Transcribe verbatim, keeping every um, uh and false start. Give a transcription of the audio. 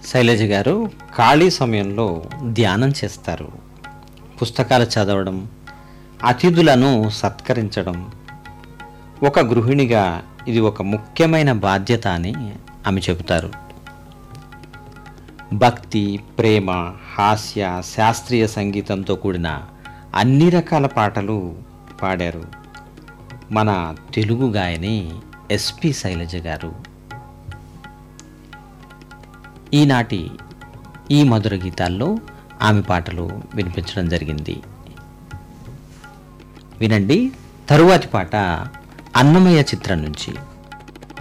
శైలజ గారు ఖాళీ సమయంలో ధ్యానం చేస్తారు. పుస్తకాలు చదవడం, అతిథులను సత్కరించడం, ఒక గృహిణిగా ఇది ఒక ముఖ్యమైన బాధ్యత అని ఆమె చెబుతారు. భక్తి, ప్రేమ, హాస్య, శాస్త్రీయ సంగీతంతో కూడిన అన్ని రకాల పాటలు పాడారు మన తెలుగు గాయని ఎస్పి శైలజ గారు. ఈనాటి ఈ మధుర గీతాల్లో ఆమె పాటలు వినిపించడం జరిగింది. వినండి తరువాతి పాట అన్నమయ్య చిత్రం నుంచి.